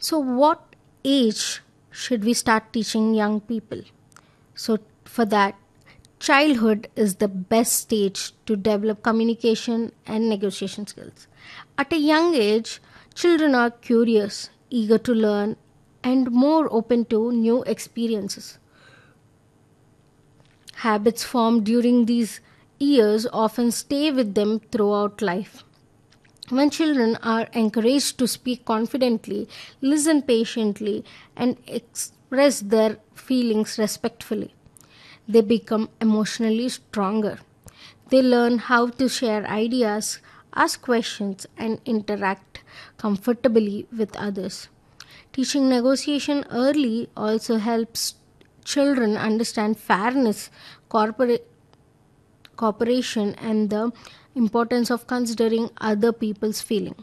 So, what age should we start teaching young people? So, for that, childhood is the best stage to develop communication and negotiation skills. At a young age, children are curious, eager to learn, and more open to new experiences. Habits formed during these years often stay with them throughout life. When children are encouraged to speak confidently, listen patiently, and express their feelings respectfully, they become emotionally stronger. They learn how to share ideas, ask questions, and interact comfortably with others. Teaching negotiation early also helps children understand fairness, cooperation, and the importance of considering other people's feeling.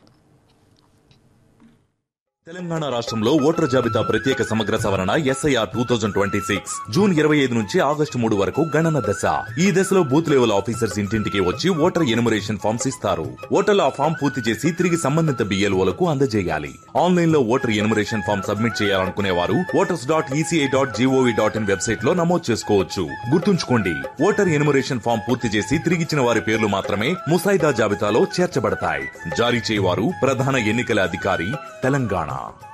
Telangana రాష్ట్రంలో voter జాబితా ప్రత్యేక సమగ్ర సవరణ SIR 2026 June 25 నుంచి August 3 వరకు గణన దశ. ఈ దశలో బూత్ లెవెల్ ఆఫీసర్స్ ఇంటింటికి వచ్చి ఓటర్ ఎన్యుమరేషన్ ఫామ్స్ ఇస్తారు. ఓటర్లు ఆ ఫామ్ పూర్తి చేసి తిరిగి సంబంధిత BLOలకు అందజేయాలి. ఆన్లైన్ లో ఓటర్ ఎన్యుమరేషన్ ఫామ్ సబ్మిట్ చేయాలనుకునే వారు voters.eci.gov.in వెబ్సైట్ లో నమోదు చేసుకోవచ్చు. గుర్తుంచుకోండి, ఓటర్ ఎన్యుమరేషన్ ఫామ్ పూర్తి చేసి తిరిగిచ్చిన వారి పేర్లు మాత్రమే ముసాయిదా జాబితాలో చేర్చబడతాయి. జారీ చేయవారు ప్రధాన ఎన్నికల అధికారి, Telangana.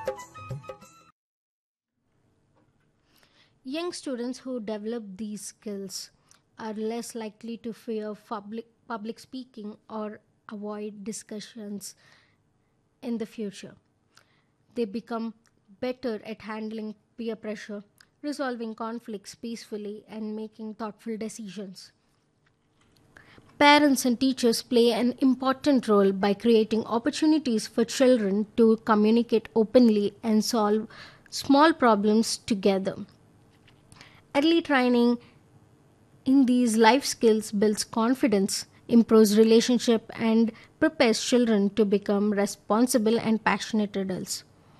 Young students who develop these skills are less likely to fear public speaking or avoid discussions in the future. They become better at handling peer pressure, resolving conflicts peacefully, and making thoughtful decisions. Parents and teachers play an important role by creating opportunities for children to communicate openly and solve small problems together. Early training in these life skills builds confidence, improves relationship, and prepares children to become responsible and passionate adults.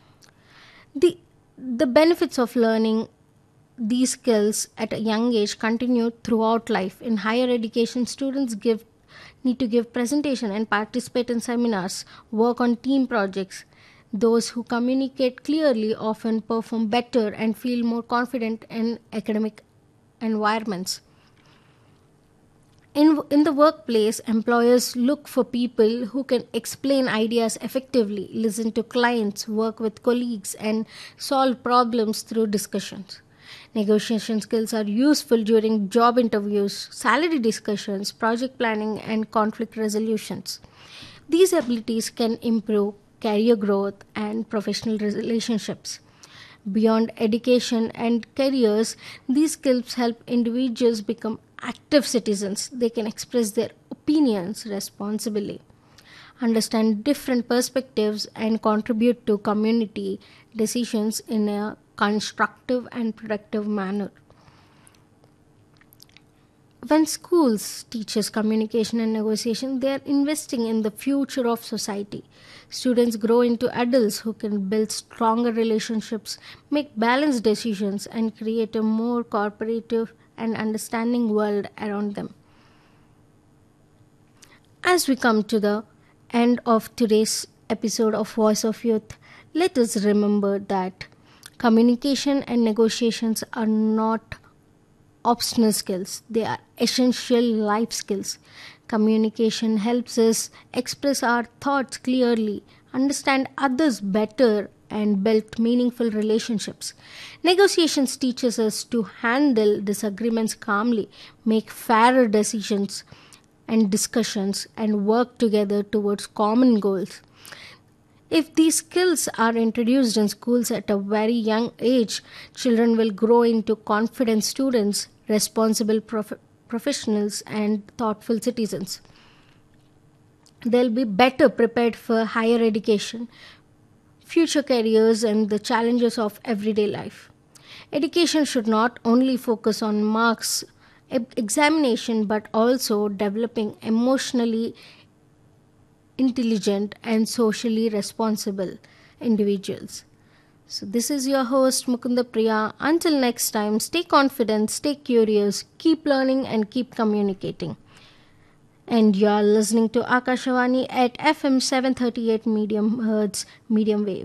The benefits of learning these skills at a young age continue throughout life. In higher education, students need to give presentation and participate in seminars, work on team projects. Those who communicate clearly often perform better and feel more confident in academic environments. In the workplace, employers look for people who can explain ideas effectively, listen to clients, work with colleagues, and solve problems through discussions. Negotiation skills are useful during job interviews, salary discussions, project planning, and conflict resolutions. These abilities can improve career growth and professional relationships. Beyond education and careers, these skills help individuals become active citizens. They can express their opinions responsibly, understand different perspectives, and contribute to community decisions in a constructive and productive manner. When schools teaches communication and negotiation, they are investing in the future of society. Students grow into adults who can build stronger relationships, make balanced decisions, and create a more cooperative and understanding world around them. As we come to the end of today's episode of Voice of Youth, let us remember that communication and negotiations are not optional skills. They are essential life skills. Communication helps us express our thoughts clearly, understand others better, and build meaningful relationships. Negotiations teaches us to handle disagreements calmly, make fairer decisions and discussions, and work together towards common goals. If these skills are introduced in schools at a very young age, children will grow into confident students, responsible professionals, and thoughtful citizens. They'll be better prepared for higher education, future careers, and the challenges of everyday life. Education should not only focus on marks, examination, but also developing emotionally intelligent and socially responsible individuals. So this is your host Mukunda Priya. Until next time, stay confident, stay curious, keep learning, and keep communicating. And you are listening to Akashvani at FM 738 medium wave.